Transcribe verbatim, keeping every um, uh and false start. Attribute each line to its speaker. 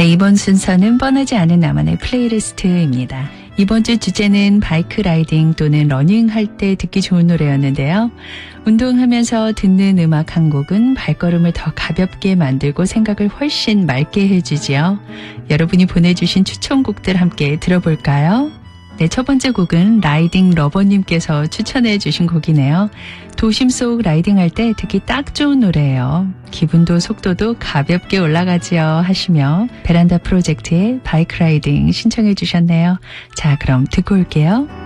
Speaker 1: 네, 이번 순서는 뻔하지 않은 나만의 플레이리스트입니다. 이번 주 주제는 바이크 라이딩 또는 러닝 할 때 듣기 좋은 노래였는데요. 운동하면서 듣는 음악 한 곡은 발걸음을 더 가볍게 만들고 생각을 훨씬 맑게 해주지요. 여러분이 보내주신 추천곡들 함께 들어볼까요? 네, 첫 번째 곡은 라이딩 러버님께서 추천해 주신 곡이네요. 도심 속 라이딩할 때 듣기 딱 좋은 노래예요. 기분도 속도도 가볍게 올라가지요 하시며 베란다 프로젝트의 바이크 라이딩 신청해 주셨네요. 자, 그럼 듣고 올게요.